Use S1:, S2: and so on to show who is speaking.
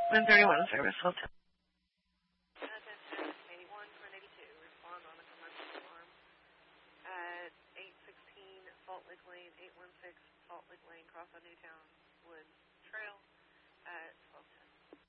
S1: 131 service hotel.
S2: Attention, 81 for 82. Respond on a commercial alarm at 816 Salt Lake Lane, 816.